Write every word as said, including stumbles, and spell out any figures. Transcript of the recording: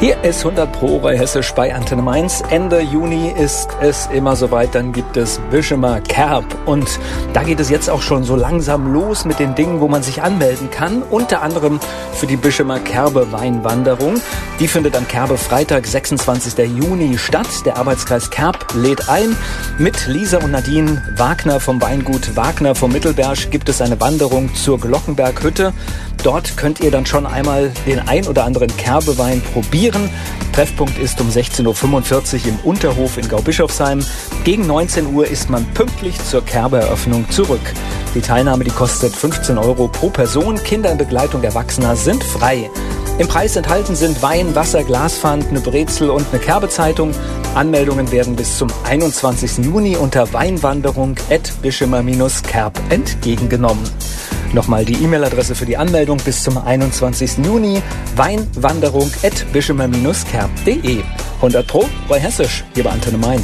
Hier ist hundert Pro bei Hessisch bei Antenne Mainz. Ende Juni ist es immer soweit, dann gibt es Bischemer Kerb. Und da geht es jetzt auch schon so langsam los mit den Dingen, wo man sich anmelden kann. Unter anderem für die Bischemer Kerbe Weinwanderung. Die findet am Kerbe Freitag, sechsundzwanzigsten Juni statt. Der Arbeitskreis Kerb lädt ein. Mit Lisa und Nadine Wagner vom Weingut Wagner vom Mittelberg gibt es eine Wanderung zur Glockenberghütte. Dort könnt ihr dann schon einmal den ein oder anderen Kerbewein probieren. Treffpunkt ist um sechzehn Uhr fünfundvierzig im Unterhof in Gaubischofsheim. Gegen neunzehn Uhr ist man pünktlich zur Kerbeeröffnung zurück. Die Teilnahme, die kostet fünfzehn Euro pro Person. Kinder in Begleitung Erwachsener sind frei. Im Preis enthalten sind Wein, Wasser, Glaspfand, eine Brezel und eine Kerbezeitung. Anmeldungen werden bis zum einundzwanzigsten Juni unter weinwanderung at bischemer Kerb entgegengenommen. Nochmal die E-Mail-Adresse für die Anmeldung bis zum einundzwanzigsten Juni. weinwanderung at bischemer Kerb punkt de. hundert Pro bei Hessisch, hier bei Antenne Mainz.